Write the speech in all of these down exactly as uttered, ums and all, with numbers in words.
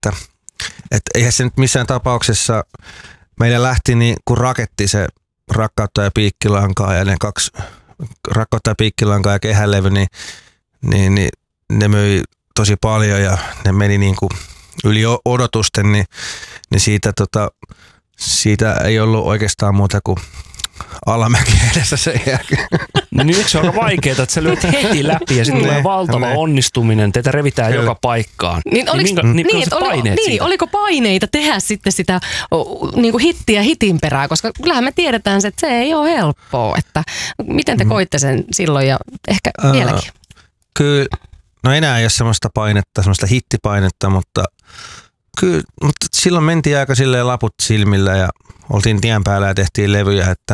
että et eihän se nyt missään tapauksessa meillä lähti niin kuin raketti se Rakkautta ja piikkilankaa ja ne kaksi Rakkautta ja piikkilankaa ja Kehälevy, niin, niin, niin ne myi tosi paljon ja ne meni niin kuin yli odotusten, niin, niin siitä, tota, siitä ei ollut oikeastaan muuta kuin alamäki edessä sen jälkeen. No niin, se on aika vaikeaa, että sä lyöt heti läpi ja sitten tulee valtava ne. onnistuminen, teitä revitään Kyllä. joka paikkaan. Niin, oliks, niin, minkä, niin, niin, oli, niin oliko paineita tehdä sitten sitä niin kuin hittiä hitin perään, koska kyllähän me tiedetään, että se ei ole helppoa. Että miten te koitte sen silloin ja ehkä uh, vieläkin? Kyllä, no enää ei ole semmoista painetta, semmoista hittipainetta, mutta kyllä, mutta silloin mentiin aika silleen laput silmillä ja oltiin tien päällä ja tehtiin levyjä, että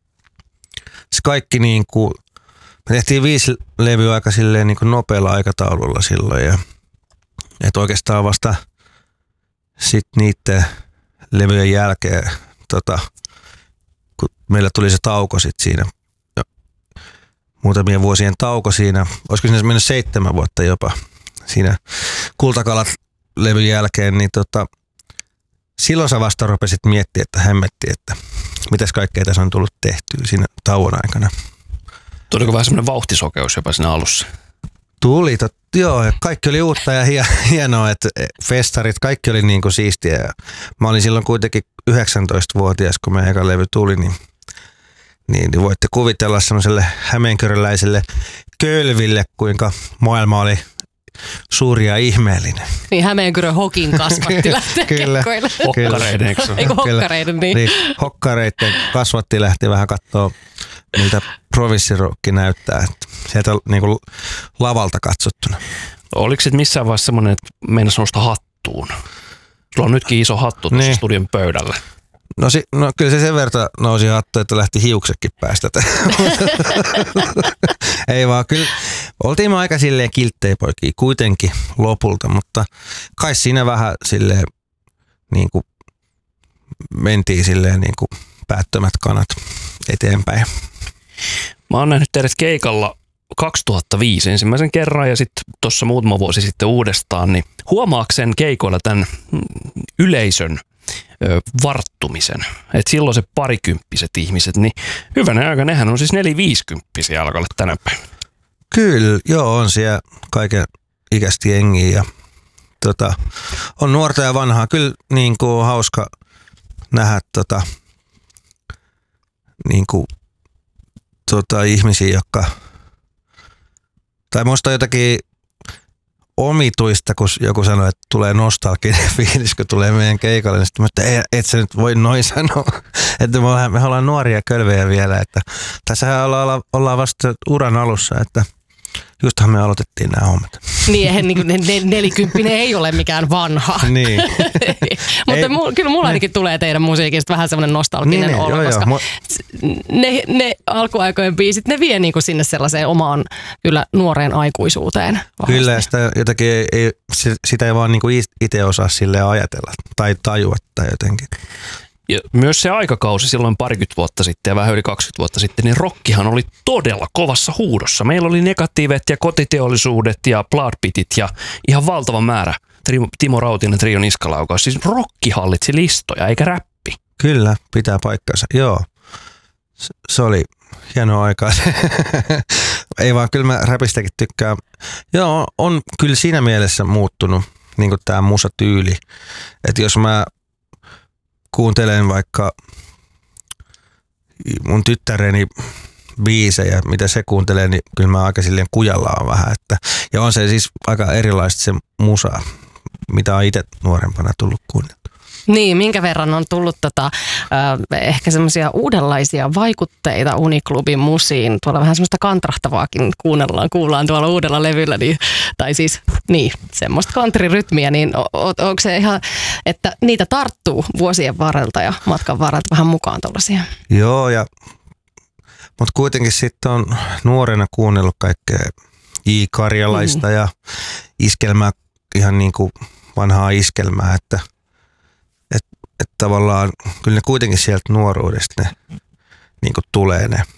se kaikki niin kuin, me tehtiin viisi levyä aika silleen niin kuin nopealla aikataululla silloin ja että oikeastaan vasta sitten niiden levyjen jälkeen, tota, kun meillä tuli se tauko sitten siinä, muutamien vuosien tauko siinä, olisiko siinä mennyt seitsemän vuotta jopa siinä Kultakalat levyn jälkeen, niin tota, silloin sä vasta rupesit miettimään, että hämmetti, että mitäs kaikkea tässä on tullut tehtyä siinä tauon aikana. Tuliko vähän semmoinen vauhtisokeus jopa siinä alussa? Tuli, tot, joo. Kaikki oli uutta ja hienoa, että festarit, kaikki oli niin kuin siistiä. Ja mä olin silloin kuitenkin yhdeksäntoistavuotias, kun meidän eka levy tuli, niin, niin, niin voitte kuvitella semmoiselle hämeenkyröläiselle kölville, kuinka maailma oli suuri ja ihmeellinen. Niin Hämeenkyrön hokin kasvatti lähtee kekkoille. Hokkareiden, eikö? Eikö hokkareiden, niin. niin. Hokkareiden kasvatti lähti vähän katsoa, miltä provinssirokki näyttää. Sieltä niin kuin lavalta katsottuna. Oliko se missään vaiheessa semmoinen, että meinasi nostaa hattuun? Sulla on nytkin iso hattu tuossa niin. studion pöydällä. No, si, no kyllä se sen verran nousi hattu, että lähti hiuksetkin päästä. Ei vaan, kyllä oltiin me aika silleen kilttejä poikia kuitenkin lopulta, mutta kai siinä vähän silleen niin kuin mentiin silleen niin kuin päättömät kanat eteenpäin. Mä oon nähnyt teidät keikalla kaksituhattaviisi ensimmäisen kerran ja sitten tuossa muutama vuosi sitten uudestaan, niin huomaaksen keikoilla tämän yleisön ö, varttumisen. Että silloin se parikymppiset ihmiset, niin hyvänä aika, nehän on siis neliviisikymppisiä alkaa olla tänä päivänä. Kyllä, joo, on siellä kaiken ikäistä jengiä ja tota, on nuorta ja vanhaa. Kyllä niin kuin hauska nähdä tota, niin kuin, tota, ihmisiä, jotka tai musta jotakin omituista, kun joku sanoi, että tulee nostalginen fiilis, kun tulee meidän keikalle, niin sitten mä että et sä nyt voi noin sanoa, että me ollaan, me ollaan nuoria kölvejä vielä, että tässähän ollaan, ollaan vasta uran alussa, että justhan me aloitettiin nämä hommat. Niin, eihän niin kuin nelikymppinen ei ole mikään vanha. Niin. Mutta mu, kyllä mulla ainakin tulee teidän musiikista vähän semmoinen nostalginen niin, olo, joo, koska joo. ne, ne alkuaikojen biisit, ne vie niin kuin sinne sellaiseen omaan kyllä nuoreen aikuisuuteen. Vahvasti. Kyllä, ja sitä, jotakin ei, ei, sitä ei vaan niin kuin itse osaa silleen ajatella tai tajua tai jotenkin. Ja myös se aikakausi silloin parikymmentä vuotta sitten ja vähän yli kaksikymmentä vuotta sitten, niin rockihan oli todella kovassa huudossa. Meillä oli Negatiivet ja Kotiteollisuudet ja Bloodpitit ja ihan valtava määrä. Timo Rautinen Trio Niskalaukaus. Siis rocki hallitsi listoja, eikä räppi. Kyllä, pitää paikkansa. Joo, se oli hienoa aikaa. Ei vaan, kyllä mä räpistäkin tykkään. Joo, on kyllä siinä mielessä muuttunut niin kuin tää musatyyli. Että jos mä kuuntelen vaikka mun tyttäreni biisejä, mitä se kuuntelee, niin kyllä mä aika silleen kujallaan vähän. Että, ja on se siis aika erilaista se musa, mitä on itse nuorempana tullut kuunneltua. Niin, minkä verran on tullut tota, äh, ehkä semmoisia uudenlaisia vaikutteita Uniklubin musiin. Tuolla vähän semmoista kantrahtavaakin kuunnellaan, kuullaan tuolla uudella levyllä. Niin, tai siis niin, semmoista countryrytmiä, niin on, onko se ihan, että niitä tarttuu vuosien varrelta ja matkan varrelta vähän mukaan tuollaisia? Joo, ja, mutta kuitenkin sitten on nuorena kuunnellut kaikkea J. Karjalaista mm. ja iskelmää, ihan niin kuin vanhaa iskelmää, että Että tavallaan kyllä ne kuitenkin sieltä nuoruudesta ne niin kuin tulee ne,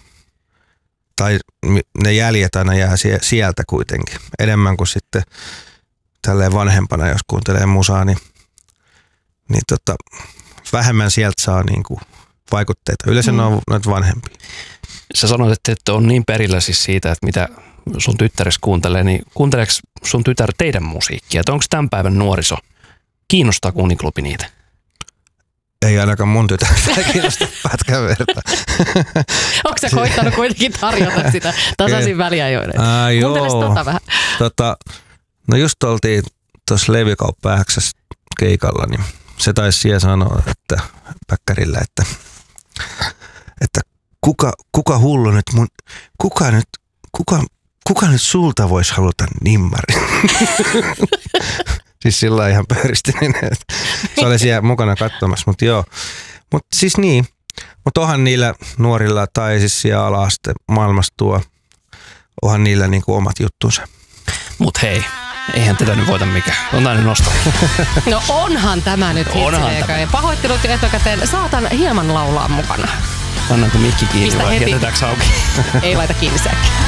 tai ne jäljet aina jää sieltä kuitenkin enemmän kuin sitten tälleen vanhempana, jos kuuntelee musaa, niin, niin tota, vähemmän sieltä saa niinku vaikutteita. Yleensä mm. ne on noita vanhempia. Sä sanoit, että et on niin perillä siis siitä, että mitä sun tyttäres kuuntelee, niin kuunteleeko sun tytär teidän musiikkia? Että onko tämän päivän nuoriso, kiinnostaa Uniklubi niitä? Ei ainakaan mun tytärtä kiinnosta pätkän verta. Onko sä koittanut kuitenkin tarjota sitä tasaisin väliajoin? Kuunteles tota vähän. Tota, no just oltiin tuossa Levykauppa X:ssä keikalla, niin se taisi siellä sanoa, että Päkkärillä, että, että kuka, kuka hullu nyt mun, kuka nyt, kuka, kuka nyt sulta voisi haluta nimmari? Siis sillä ihan pöyristinen, että se oli siellä mukana katsomassa, mutta joo. Mutta siis niin, mutta onhan niillä nuorilla tai siis siellä ala-aste maailmassa tuo, onhan niillä niinku omat juttunsa. Mut hei, eihän tätä nyt voita mikään. On tää nyt nostaa. No onhan tämä nyt hitsi. Pahoittelut jo etukäteen. Saatan hieman laulaa mukana. Pannaanko mikki kiinni vai jätetäänkö auki? Ei laita kiinni säkkiä.